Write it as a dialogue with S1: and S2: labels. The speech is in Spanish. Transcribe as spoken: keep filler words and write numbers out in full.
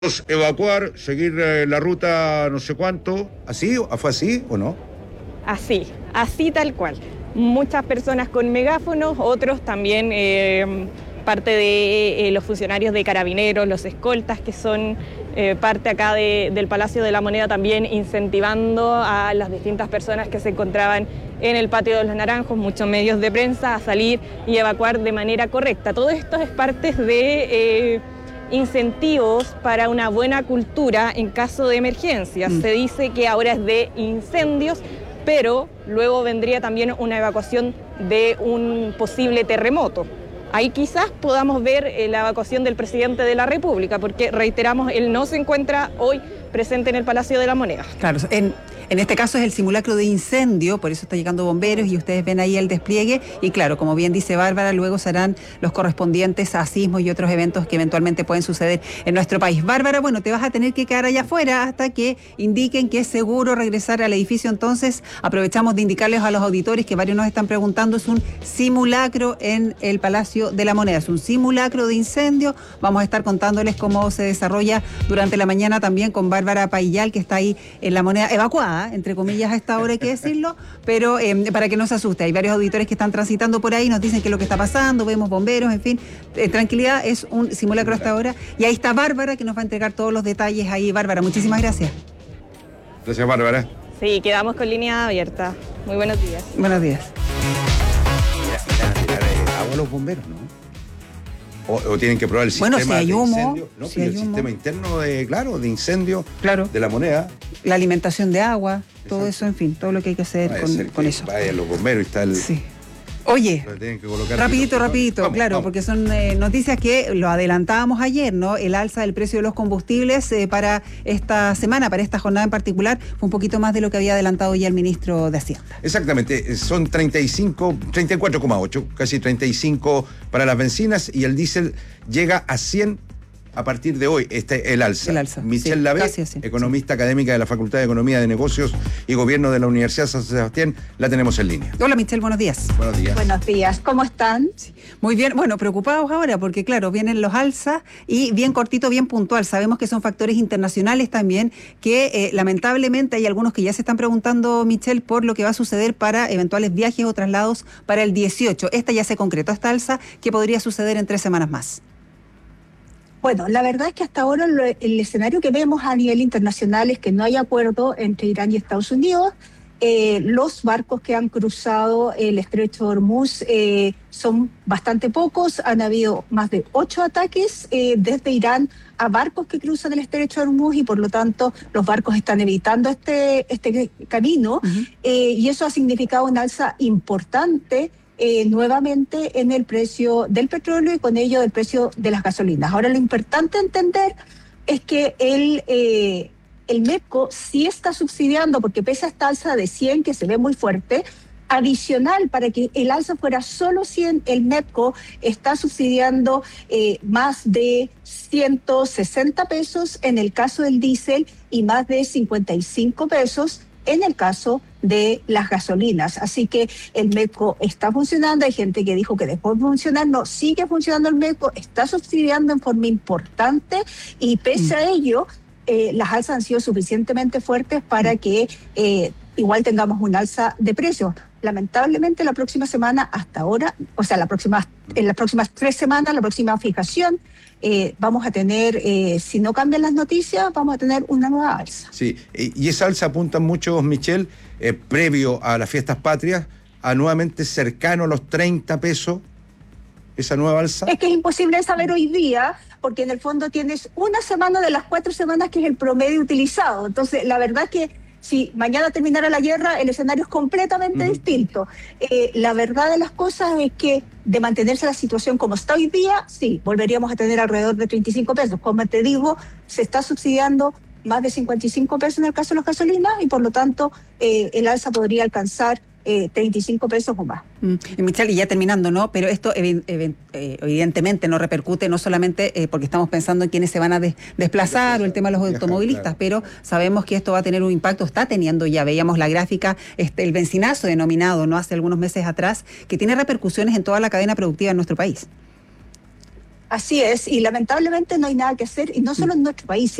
S1: Evacuar, seguir eh, la ruta no sé cuánto.
S2: ¿Así? ¿Fue así o no?
S3: Así, así tal cual. Muchas personas con megáfonos, otros también eh, parte de eh, los funcionarios de Carabineros, los escoltas que son eh, parte acá de, del Palacio de la Moneda, también incentivando a las distintas personas que se encontraban en el Patio de los Naranjos, muchos medios de prensa, a salir y evacuar de manera correcta. Todo esto es parte de... Eh, incentivos para una buena cultura en caso de emergencias. Mm. Se dice que ahora es de incendios, pero luego vendría también una evacuación de un posible terremoto. Ahí quizás podamos ver eh, la evacuación del presidente de la República, porque reiteramos, él no se encuentra hoy presente en el Palacio de la Moneda.
S4: Claro, en, en este caso es el simulacro de incendio, por eso está llegando bomberos y ustedes ven ahí el despliegue. Y claro, como bien dice Bárbara, luego serán los correspondientes a sismos y otros eventos que eventualmente pueden suceder en nuestro país. Bárbara, bueno, te vas a tener que quedar allá afuera hasta que indiquen que es seguro regresar al edificio. Entonces, aprovechamos de indicarles a los auditores que varios nos están preguntando, es un simulacro en el Palacio de la Moneda, es un simulacro de incendio. Vamos a estar contándoles cómo se desarrolla durante la mañana también con Bárbara Paillal, que está ahí en la Moneda, evacuada, entre comillas a esta hora hay que decirlo, pero eh, para que no se asuste, hay varios auditores que están transitando por ahí, nos dicen qué es lo que está pasando, vemos bomberos, en fin, eh, tranquilidad, es un simulacro hasta ahora. Y ahí está Bárbara, que nos va a entregar todos los detalles ahí. Bárbara, muchísimas gracias.
S1: Gracias, Bárbara.
S3: Sí, quedamos con línea abierta. Muy buenos días.
S4: Buenos días.
S2: Mira, mira, mira, eh, agua a los bomberos, ¿no? O, o tienen que probar el sistema
S4: bueno, si hay humo,
S2: de incendio. No,
S4: si
S2: pero
S4: hay
S2: el
S4: humo.
S2: sistema interno de, claro, de incendio
S4: Claro.
S2: de la Moneda.
S4: La alimentación de agua, todo
S2: Exacto.
S4: eso, en fin, todo lo que hay que hacer
S2: Vaya
S4: con,
S2: ser
S4: con
S2: que
S4: eso.
S2: Vayan los bomberos y está el...
S4: Sí. Oye,
S2: lo tienen que colocar
S4: rapidito,
S2: aquí.
S4: rapidito,
S2: Vamos,
S4: claro,
S2: vamos.
S4: porque son eh, noticias que lo adelantábamos ayer, ¿no? El alza del precio de los combustibles eh, para esta semana, para esta jornada en particular, fue un poquito más de lo que había adelantado ya el ministro de Hacienda.
S2: Exactamente, son treinta y cinco, treinta y cuatro coma ocho, casi treinta y cinco para las bencinas y el diésel llega a cien a partir de hoy, este el alza.
S4: El alza,
S2: Michelle
S4: sí,
S2: Lavé,
S4: casi así,
S2: economista académica de la Facultad de Economía de Negocios y Gobierno de la Universidad San Sebastián, la tenemos en línea.
S4: Hola Michelle, buenos días.
S2: Buenos días.
S5: Buenos días, ¿cómo están?
S4: Sí. Muy bien, bueno, preocupados ahora porque claro, vienen los alzas y bien cortito, bien puntual. Sabemos que son factores internacionales también que eh, lamentablemente hay algunos que ya se están preguntando, Michelle, por lo que va a suceder para eventuales viajes o traslados para el dieciocho. Esta ya se concretó, esta alza, que podría suceder en tres semanas más.
S5: Bueno, la verdad es que hasta ahora lo, el escenario que vemos a nivel internacional es que no hay acuerdo entre Irán y Estados Unidos. Eh, los barcos que han cruzado el estrecho de Hormuz eh, son bastante pocos. Han habido más de ocho ataques eh, desde Irán a barcos que cruzan el estrecho de Hormuz y por lo tanto los barcos están evitando este, este camino. Uh-huh. eh, y eso ha significado una alza importante Eh, nuevamente en el precio del petróleo y con ello del precio de las gasolinas. Ahora lo importante entender es que el, eh, el MEPCO sí está subsidiando, porque pese a esta alza de cien que se ve muy fuerte, adicional para que el alza fuera solo cien, el MEPCO está subsidiando eh, más de ciento sesenta pesos en el caso del diésel y más de cincuenta y cinco pesos en el caso de las gasolinas. Así que el MEPCO está funcionando. Hay gente que dijo que dejó de funcionar. No, sigue funcionando el MEPCO, está subsidiando en forma importante y pese mm. a ello, eh, las alzas han sido suficientemente fuertes para que eh, igual tengamos un alza de precios. Lamentablemente la próxima semana hasta ahora, o sea, la próxima, en las próximas tres semanas, la próxima fijación, eh, vamos a tener, eh, si no cambian las noticias, vamos a tener una nueva alza.
S2: Sí, y esa alza apuntan muchos, Michelle, eh, previo a las fiestas patrias, a nuevamente cercano a los treinta pesos, esa nueva alza.
S5: Es que es imposible saber hoy día, porque en el fondo tienes una semana de las cuatro semanas que es el promedio utilizado. Entonces, la verdad es que si mañana terminara la guerra, el escenario es completamente uh-huh. distinto. Eh, la verdad de las cosas es que de mantenerse la situación como está hoy día, sí, volveríamos a tener alrededor de treinta y cinco pesos. Como te digo, se está subsidiando más de cincuenta y cinco pesos en el caso de las gasolinas y por lo tanto eh, el alza podría alcanzar Eh, treinta y cinco pesos o más.
S4: Mm. Y Michelle, y ya terminando, ¿no? Pero esto ev- ev- eh, evidentemente no repercute no solamente eh, porque estamos pensando en quienes se van a des- desplazar o el tema de los automovilistas, pero sabemos que esto va a tener un impacto, está teniendo, ya veíamos la gráfica, este, el bencinazo denominado, ¿no? Hace algunos meses atrás, que tiene repercusiones en toda la cadena productiva en nuestro país.
S5: Así es, y lamentablemente no hay nada que hacer, y no solo en nuestro país,